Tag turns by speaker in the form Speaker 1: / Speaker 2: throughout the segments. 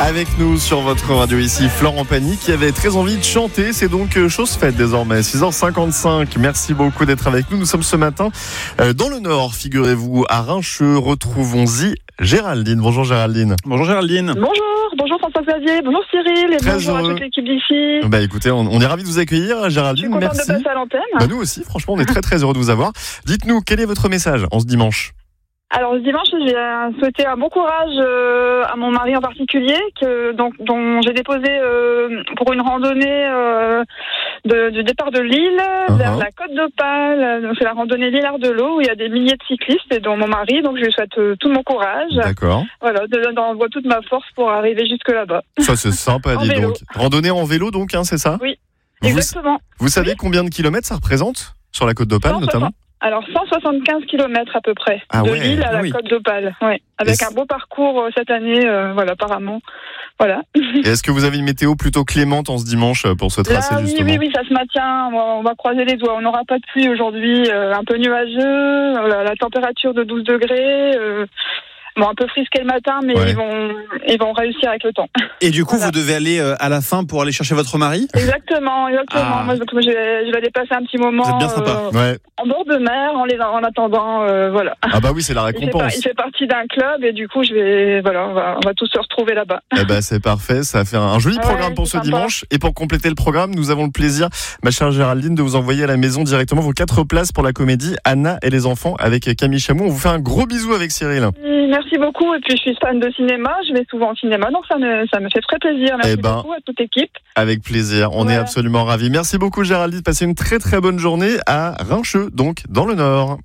Speaker 1: Avec nous sur votre radio ici, Florent Pagny qui avait très envie de chanter. C'est donc chose faite désormais, 6h55. Merci beaucoup d'être avec nous. Nous sommes ce matin dans le Nord, figurez-vous, à Rincheux. Retrouvons-y Géraldine. Bonjour Géraldine.
Speaker 2: Bonjour Géraldine.
Speaker 3: Bonjour François-Xavier, bonjour Cyril et bonjour à toute l'équipe d'ici.
Speaker 1: Écoutez, on est ravis de vous accueillir Géraldine.
Speaker 3: Je suis contente
Speaker 1: merci.
Speaker 3: de passer à l'antenne.
Speaker 1: Nous aussi, franchement, on est très très heureux de vous avoir. Dites-nous, quel est votre message en ce dimanche ?
Speaker 3: Alors ce dimanche, je vais souhaiter un bon courage à mon mari en particulier, dont j'ai déposé pour une randonnée du départ de Lille vers la Côte d'Opale. C'est la randonnée Lillard-de-l'Eau où il y a des milliers de cyclistes et dont mon mari. Donc je lui souhaite tout mon courage.
Speaker 1: D'accord.
Speaker 3: Voilà, d'envoie toute ma force pour arriver jusque là-bas.
Speaker 1: Ça c'est sympa, dis donc. Randonnée en vélo donc, c'est ça ?
Speaker 3: Oui, exactement.
Speaker 1: Vous savez combien de kilomètres ça représente sur la Côte d'Opale notamment ?
Speaker 3: Alors 175 km à peu près, Lille à la Côte d'Opale, avec un beau parcours cette année, apparemment. Voilà.
Speaker 1: Et est-ce que vous avez une météo plutôt clémente en ce dimanche pour ce tracé justement ?
Speaker 3: Oui, ça se maintient, on va croiser les doigts. On n'aura pas de pluie aujourd'hui, un peu nuageux, la température de 12 degrés... un peu frisqué le matin, mais ils vont réussir avec le temps.
Speaker 2: Et du coup, vous devez aller à la fin pour aller chercher votre mari ?
Speaker 3: Exactement. Moi, je vais aller passer un petit moment.
Speaker 2: Vous êtes bien sympa.
Speaker 3: En bord de mer, en attendant, voilà.
Speaker 1: Ah bah oui, c'est la récompense.
Speaker 3: Il fait partie d'un club et du coup, on va tous se retrouver là-bas.
Speaker 1: C'est parfait, ça fait un joli programme pour ce dimanche. Et pour compléter le programme, nous avons le plaisir, ma chère Géraldine, de vous envoyer à la maison directement vos 4 places pour la comédie Anna et les enfants avec Camille Chamou. On vous fait un gros bisou avec Cyril.
Speaker 3: Merci beaucoup. Et puis, je suis fan de cinéma. Je vais souvent au cinéma, donc ça me fait très plaisir. Merci beaucoup à toute l'équipe. Avec plaisir. On est absolument ravis. Merci beaucoup, Géraldine. Passez une très, très bonne journée à Rincheux, donc dans le Nord.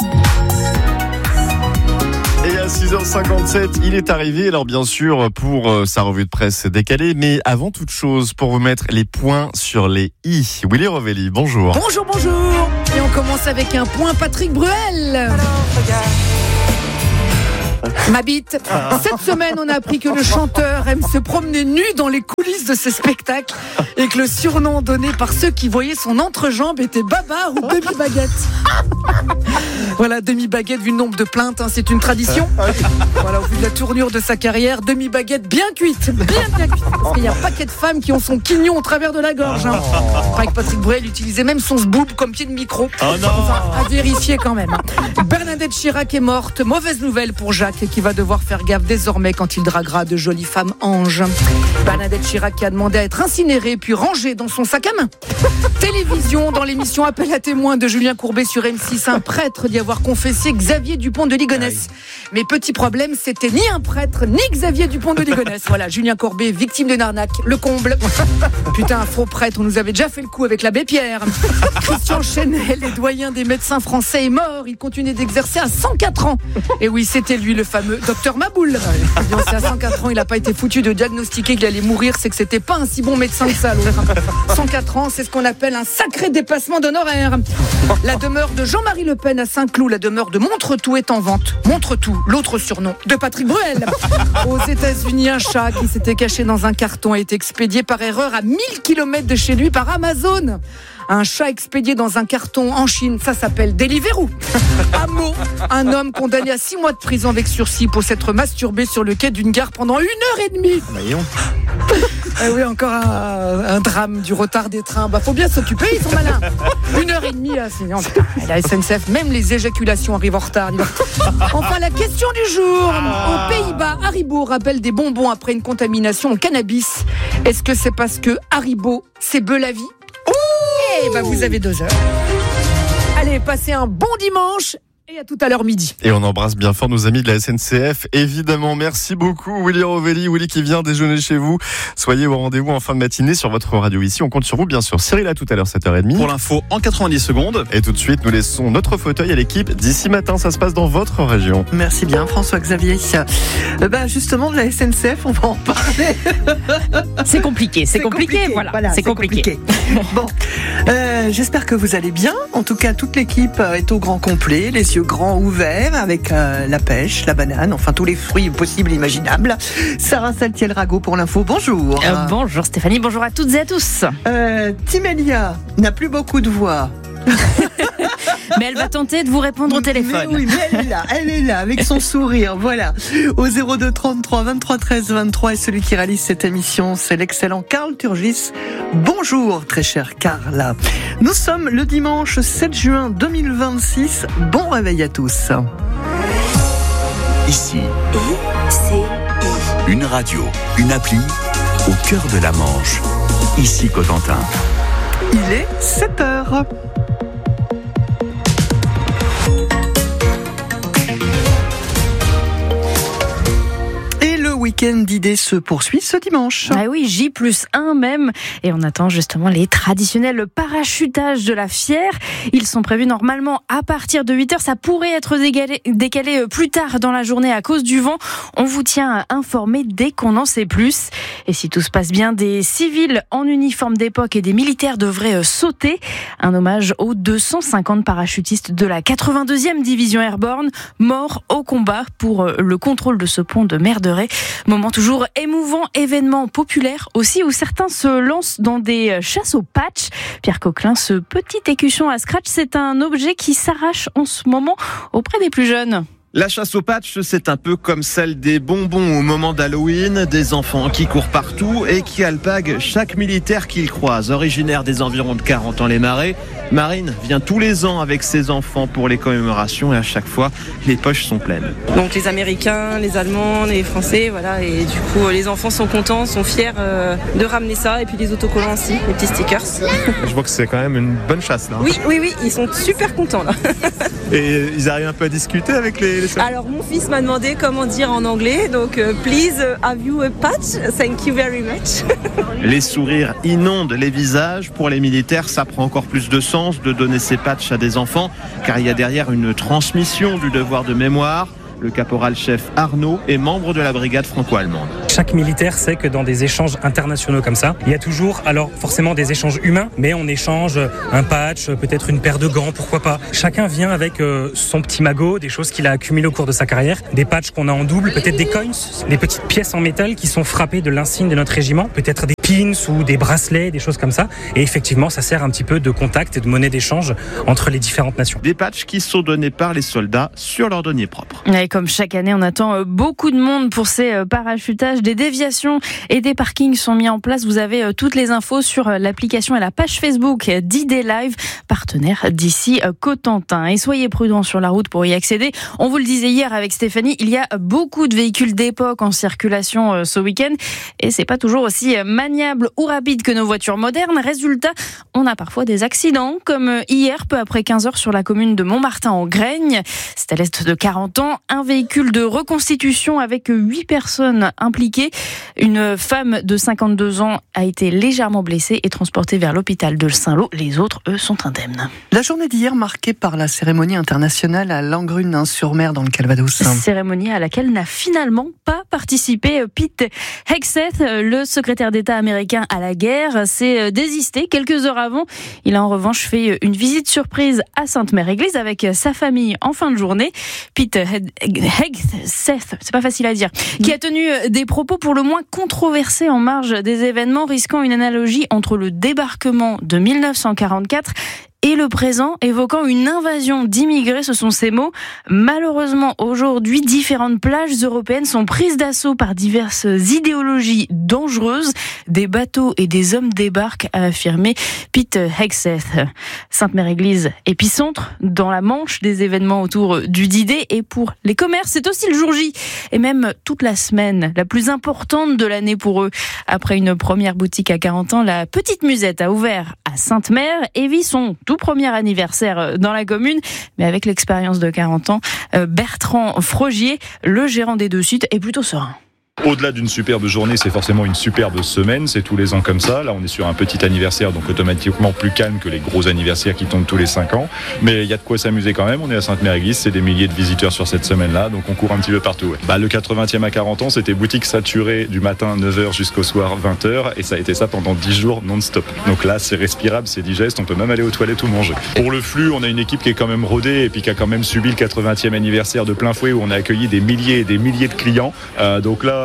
Speaker 3: Et à 6h57, il est arrivé, alors bien sûr, pour sa revue de presse décalée, mais avant toute chose, pour vous mettre les points sur les i. Willy Rovelli, bonjour.
Speaker 4: Bonjour. Et on commence avec un point Patrick Bruel. Ma bite. Cette semaine, on a appris que le chanteur aime se promener nu dans les coulisses de ses spectacles et que le surnom donné par ceux qui voyaient son entrejambe était Babar ou Demi-Baguette. Voilà, Demi-Baguette, vu le nombre de plaintes, c'est une tradition. Voilà, au vu de la tournure de sa carrière, Demi-Baguette bien cuite, bien cuite. Parce qu'il y a un paquet de femmes qui ont son quignon au travers de la gorge. Pareil que Patrick Bruel utilisait même son sboob comme pied de micro. À vérifier quand même. Bernadette Chirac est morte. Mauvaise nouvelle pour Jacques qui va devoir faire gaffe désormais quand il draguera de jolies femmes anges. Bernadette Chirac qui a demandé à être incinérée puis rangée dans son sac à main. Télévision, dans l'émission Appel à témoins de Julien Courbet sur M6, un prêtre d'y avoir confessé Xavier Dupont de Ligonnès. Mais petit problème, c'était ni un prêtre ni Xavier Dupont de Ligonnès. Voilà, Julien Courbet, victime d'une arnaque, le comble. Putain, un faux prêtre, on nous avait déjà fait le coup avec l'abbé Pierre. Christian Chenel, le doyen des médecins français, est mort. Il continuait d'exercer à 104 ans. Et oui, c'était lui, le fameux docteur Maboul. C'est à 104 ans, il n'a pas été foutu de diagnostiquer qu'il allait mourir, c'est que c'était pas un si bon médecin que ça, l'autre. 104 ans, c'est ce qu'on appelle un sacré dépassement d'honoraires. La demeure de Jean-Marie Le Pen à Saint-Cloud, la demeure de Montretout est en vente. Montretout, l'autre surnom de Patrick Bruel. Aux États-Unis, un chat qui s'était caché dans un carton a été expédié par erreur à 1000 km de chez lui par Amazon. Un chat expédié dans un carton en Chine, ça s'appelle Deliveroo. À Meaux, un homme condamné à 6 mois de prison avec sursis pour s'être masturbé sur le quai d'une gare pendant 1h30. Oui, encore un drame du retard des trains. Faut bien s'occuper, ils sont malins. 1h30, la SNCF, même les éjaculations arrivent en retard. Enfin, la question du jour. Aux Pays-Bas, Haribo rappelle des bonbons après une contamination au cannabis. Est-ce que c'est parce que Haribo, c'est beu la vie ? Vous avez 2 heures. Allez, passez un bon dimanche et à tout à l'heure midi.
Speaker 1: Et on embrasse bien fort nos amis de la SNCF, évidemment. Merci beaucoup Willy Rovelli, Willy qui vient déjeuner chez vous. Soyez au rendez-vous en fin de matinée sur votre radio ici. On compte sur vous, bien sûr. Cyril, à tout à l'heure, 7h30.
Speaker 2: Pour l'info, en 90 secondes.
Speaker 1: Et tout de suite, nous laissons notre fauteuil à l'équipe d'ici matin. Ça se passe dans votre région.
Speaker 5: Merci bien, François-Xavier. Justement, de la SNCF, on va en parler.
Speaker 4: C'est compliqué, voilà. C'est compliqué.
Speaker 5: Bon, j'espère que vous allez bien. En tout cas, toute l'équipe est au grand complet, les yeux grands ouverts, avec la pêche, la banane, enfin tous les fruits possibles et imaginables. Sarah Saltiel-Rago pour l'info, bonjour.
Speaker 6: Bonjour Stéphanie, bonjour à toutes et à tous.
Speaker 5: Timélia n'a plus beaucoup de voix.
Speaker 6: Mais elle va tenter de vous répondre au téléphone.
Speaker 5: Mais oui, mais elle est là, avec son sourire, voilà. Au 02 33 23 13 23, et celui qui réalise cette émission, c'est l'excellent Karl Turgis. Bonjour, très chère Karl. Nous sommes le dimanche 7 juin 2026. Bon réveil à tous.
Speaker 7: Ici, une radio, une appli, au cœur de la Manche. Ici Cotentin.
Speaker 5: Il est 7h. Le week-end d'idées se poursuit ce dimanche.
Speaker 6: Ah oui, J+1 même. Et on attend justement les traditionnels parachutages de la Fière. Ils sont prévus normalement à partir de 8h. Ça pourrait être décalé plus tard dans la journée à cause du vent. On vous tient informé dès qu'on en sait plus. Et si tout se passe bien, des civils en uniforme d'époque et des militaires devraient sauter. Un hommage aux 250 parachutistes de la 82e division airborne, morts au combat pour le contrôle de ce pont de Merderet. Moment toujours émouvant, événement populaire aussi où certains se lancent dans des chasses au patch. Pierre Coquelin, ce petit écusson à scratch, c'est un objet qui s'arrache en ce moment auprès des plus jeunes.
Speaker 2: La chasse au patch, c'est un peu comme celle des bonbons au moment d'Halloween, des enfants qui courent partout et qui alpaguent chaque militaire qu'ils croisent. Originaire des environs de 40-ans-les-Marais, Marine vient tous les ans avec ses enfants pour les commémorations et à chaque fois, les poches sont pleines.
Speaker 8: Donc les Américains, les Allemands, les Français, voilà, et du coup les enfants sont contents, sont fiers de ramener ça, et puis les autocollants aussi, les petits stickers.
Speaker 9: Je vois que c'est quand même une bonne chasse là.
Speaker 8: Oui, ils sont super contents là.
Speaker 9: Et ils arrivent un peu à discuter avec les soldats.
Speaker 8: Alors mon fils m'a demandé comment dire en anglais, donc please have you a patch? Thank you very much.
Speaker 2: Les sourires inondent les visages. Pour les militaires, ça prend encore plus de sens de donner ces patchs à des enfants, car il y a derrière une transmission du devoir de mémoire. Le caporal-chef Arnaud est membre de la brigade franco-allemande.
Speaker 10: Chaque militaire sait que dans des échanges internationaux comme ça, il y a toujours, alors forcément des échanges humains, mais on échange un patch, peut-être une paire de gants, pourquoi pas. Chacun vient avec son petit magot, des choses qu'il a accumulées au cours de sa carrière, des patchs qu'on a en double, peut-être des coins, des petites pièces en métal qui sont frappées de l'insigne de notre régiment, peut-être des pins ou des bracelets, des choses comme ça. Et effectivement, ça sert un petit peu de contact et de monnaie d'échange entre les différentes nations.
Speaker 2: Des patchs qui sont donnés par les soldats sur leur denier propre.
Speaker 6: Et comme chaque année, on attend beaucoup de monde pour ces parachutages. Des déviations et des parkings sont mis en place. Vous avez toutes les infos sur l'application et la page Facebook d'ID Live, partenaire d'ici Cotentin. Et soyez prudents sur la route pour y accéder. On vous le disait hier avec Stéphanie, il y a beaucoup de véhicules d'époque en circulation ce week-end et c'est pas toujours aussi maniable ou rapide que nos voitures modernes. Résultat, on a parfois des accidents, comme hier, peu après 15h sur la commune de Montmartin en Graigne. C'est à l'est de 40 ans. Un véhicule de reconstitution avec 8 personnes impliquées. Une femme de 52 ans a été légèrement blessée et transportée vers l'hôpital de Saint-Lô. Les autres, eux, sont indemnes.
Speaker 5: La journée d'hier marquée par la cérémonie internationale à Langrune-sur-Mer dans le Calvados.
Speaker 6: Cérémonie à laquelle n'a finalement pas participé Pete Hegseth, le secrétaire d'État américain à la guerre, s'est désisté quelques heures avant. Il a en revanche fait une visite surprise à Sainte-Mère-Église avec sa famille en fin de journée. Pete Hegseth, c'est pas facile à dire, qui a tenu des propos pour le moins controversés en marge des événements, risquant une analogie entre le débarquement de 1944 et le présent, évoquant une invasion d'immigrés, ce sont ces mots. Malheureusement, aujourd'hui, différentes plages européennes sont prises d'assaut par diverses idéologies dangereuses. Des bateaux et des hommes débarquent, a affirmé Pete Hegseth. Sainte-Mère-Église, épicentre dans la Manche des événements autour du D-Day, et pour les commerces, c'est aussi le jour J et même toute la semaine, la plus importante de l'année pour eux. Après une première boutique à 40 ans, la Petite Musette a ouvert à Sainte-Mère et vit son tout premier anniversaire dans la commune, mais avec l'expérience de 40 ans, Bertrand Frogier, le gérant des deux sites, est plutôt serein.
Speaker 11: Au-delà d'une superbe journée, c'est forcément une superbe semaine, c'est tous les ans comme ça. Là, on est sur un petit anniversaire, donc automatiquement plus calme que les gros anniversaires qui tombent tous les 5 ans. Mais il y a de quoi s'amuser quand même, on est à Sainte-Mère-Église, c'est des milliers de visiteurs sur cette semaine-là, donc on court un petit peu partout. Ouais. Le 80e à 40 ans, c'était boutique saturée du matin 9h jusqu'au soir 20h, et ça a été ça pendant 10 jours non-stop. Donc là, c'est respirable, c'est digeste, on peut même aller aux toilettes ou manger. Pour le flux, on a une équipe qui est quand même rodée, et puis qui a quand même subi le 80e anniversaire de plein fouet, où on a accueilli des milliers et des milliers de clients. Donc là,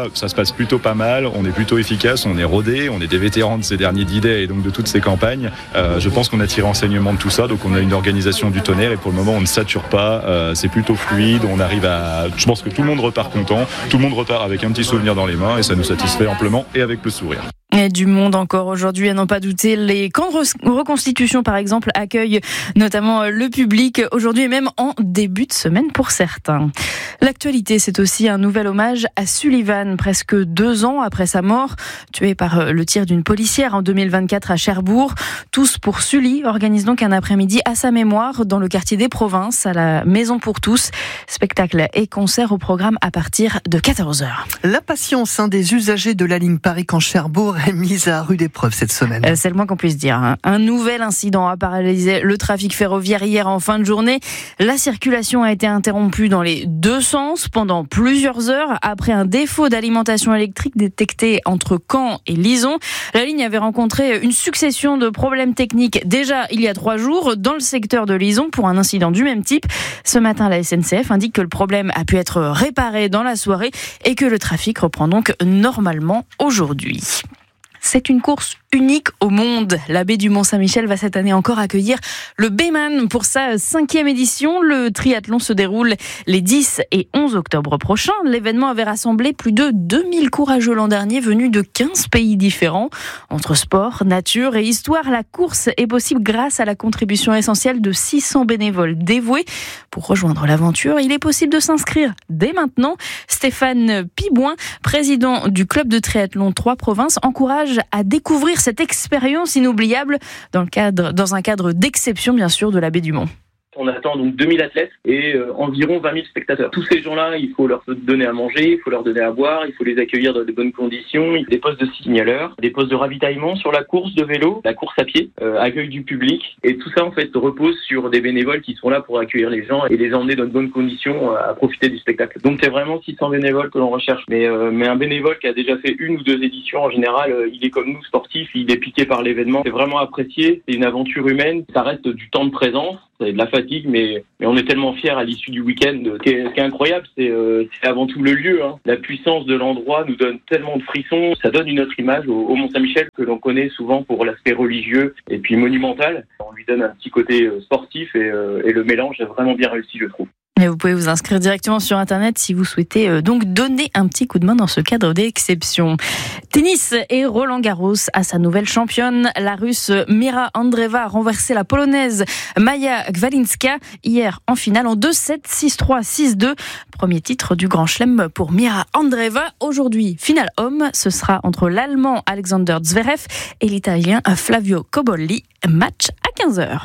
Speaker 11: ça se passe plutôt pas mal, on est plutôt efficace, on est rodé, on est des vétérans de ces derniers D-Day et donc de toutes ces campagnes. Je pense qu'on a tiré enseignement de tout ça, donc on a une organisation du tonnerre et pour le moment on ne sature pas, c'est plutôt fluide, on arrive à... Je pense que tout le monde repart content, tout le monde repart avec un petit souvenir dans les mains et ça nous satisfait amplement et avec le sourire.
Speaker 6: Et du monde encore aujourd'hui, à n'en pas douter. Les camps de reconstitution, par exemple, accueillent notamment le public aujourd'hui et même en début de semaine pour certains. L'actualité, c'est aussi un nouvel hommage à Sullivan, presque 2 ans après sa mort, tué par le tir d'une policière en 2024 à Cherbourg. Tous pour Sully organisent donc un après-midi à sa mémoire dans le quartier des Provinces, à la Maison pour tous. Spectacle et concert au programme à partir de 14h.
Speaker 5: La patience des usagers de la ligne Paris-Caen-Cherbourg est mise à rude épreuve cette semaine.
Speaker 6: C'est le moins qu'on puisse dire. Un nouvel incident a paralysé le trafic ferroviaire hier en fin de journée. La circulation a été interrompue dans les 2 sens pendant plusieurs heures après un défaut d'alimentation électrique détecté entre Caen et Lison. La ligne avait rencontré une succession de problèmes techniques déjà il y a 3 jours dans le secteur de Lison pour un incident du même type. Ce matin, la SNCF indique que le problème a pu être réparé dans la soirée et que le trafic reprend donc normalement aujourd'hui. C'est une course unique au monde. La baie du Mont-Saint-Michel va cette année encore accueillir le Bayman pour sa 5e édition. Le triathlon se déroule les 10 et 11 octobre prochains. L'événement avait rassemblé plus de 2000 courageux l'an dernier venus de 15 pays différents. Entre sport, nature et histoire, la course est possible grâce à la contribution essentielle de 600 bénévoles dévoués. Pour rejoindre l'aventure, il est possible de s'inscrire dès maintenant. Stéphane Pibouin, président du club de triathlon 3 Provinces, encourage à découvrir cette expérience inoubliable dans un cadre d'exception, bien sûr, de la baie du Mont.
Speaker 12: On attend donc 2000 athlètes et environ 20 000 spectateurs. Tous ces gens-là, il faut leur donner à manger, il faut leur donner à boire, il faut les accueillir dans de bonnes conditions. Des postes de signaleurs, des postes de ravitaillement sur la course de vélo, la course à pied, accueil du public. Et tout ça, en fait, repose sur des bénévoles qui sont là pour accueillir les gens et les emmener dans de bonnes conditions à profiter du spectacle. Donc c'est vraiment 600 bénévoles que l'on recherche. Mais un bénévole qui a déjà fait 1 ou 2 éditions, en général, il est comme nous, sportif, il est piqué par l'événement. C'est vraiment apprécié, c'est une aventure humaine, ça reste du temps de présence. C'est de la fatigue, mais on est tellement fiers à l'issue du week-end. Ce qui est incroyable, c'est avant tout le lieu. La puissance de l'endroit nous donne tellement de frissons. Ça donne une autre image au Mont-Saint-Michel que l'on connaît souvent pour l'aspect religieux et puis monumental. On lui donne un petit côté sportif et le mélange est vraiment bien réussi, je trouve.
Speaker 6: Et vous pouvez vous inscrire directement sur Internet si vous souhaitez donc donner un petit coup de main dans ce cadre d'exception. Tennis et Roland Garros à sa nouvelle championne. La Russe Mira Andreeva a renversé la Polonaise Maja Gwalinska hier en finale en 2-7, 6-3, 6-2. Premier titre du Grand Chelem pour Mira Andreeva. Aujourd'hui, finale homme, ce sera entre l'Allemand Alexander Zverev et l'Italien Flavio Cobolli. Match à 15h.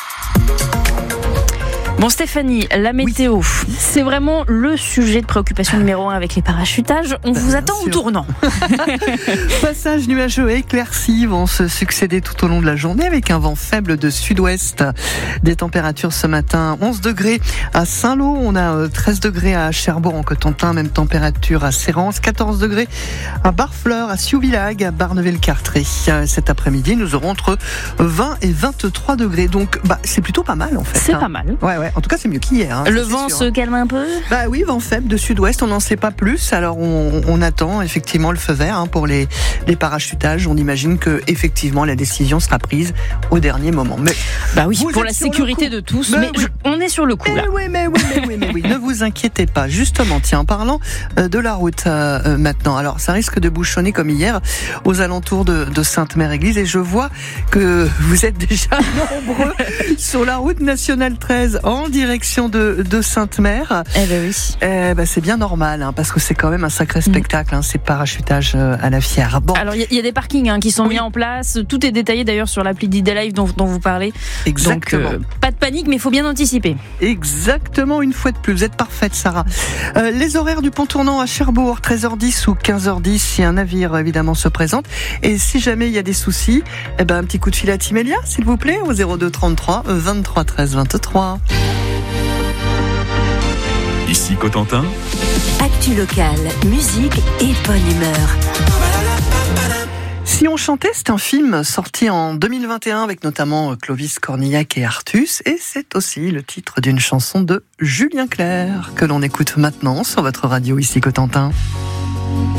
Speaker 6: Bon Stéphanie, la météo, c'est vraiment le sujet de préoccupation numéro 1 avec les parachutages. On vous attend au tournant.
Speaker 5: Passages nuageux et éclaircis vont se succéder tout au long de la journée avec un vent faible de sud-ouest. Des températures ce matin, 11 degrés à Saint-Lô, on a 13 degrés à Cherbourg en Cotentin, même température à Sérance, 14 degrés à Barfleur, à Siouvillage, à Barneville-Cartré. Cet après-midi, nous aurons entre 20 et 23 degrés. Donc, c'est plutôt pas mal en fait.
Speaker 6: C'est pas mal.
Speaker 5: Ouais. En tout cas, c'est mieux qu'hier.
Speaker 6: Le vent se calme un peu ?
Speaker 5: Bah oui, vent faible de sud-ouest, on n'en sait pas plus. Alors, on attend effectivement le feu vert pour les parachutages. On imagine que effectivement la décision sera prise au dernier moment. Mais
Speaker 6: pour la sécurité de tous. Mais on est sur le coup là.
Speaker 5: Oui. Ne vous inquiétez pas. Justement, tiens, en parlant de la route maintenant. Alors, ça risque de bouchonner comme hier aux alentours de Sainte-Mère-Église. Et je vois que vous êtes déjà nombreux sur la route nationale 13 en direction de Sainte-Mère.
Speaker 6: Oui.
Speaker 5: C'est bien normal, parce que c'est quand même un sacré spectacle, ces parachutages à la Fière. Bon.
Speaker 6: Alors, il y a des parkings qui sont mis en place. Tout est détaillé d'ailleurs sur l'appli d'Idée Live dont vous parlez.
Speaker 5: Exactement.
Speaker 6: Donc, pas de panique, mais il faut bien anticiper.
Speaker 5: Exactement, une fois de plus. Vous êtes parfaite, Sarah. Les horaires du pont tournant à Cherbourg, 13h10 ou 15h10, si un navire, évidemment, se présente. Et si jamais il y a des soucis, un petit coup de fil à Timélia, s'il vous plaît, au 02 33 23 13 23.
Speaker 7: Ici Cotentin.
Speaker 13: Actu locale, musique et bonne humeur.
Speaker 5: Si on chantait, c'est un film sorti en 2021 avec notamment Clovis Cornillac et Artus. Et c'est aussi le titre d'une chanson de Julien Clerc que l'on écoute maintenant sur votre radio ici Cotentin.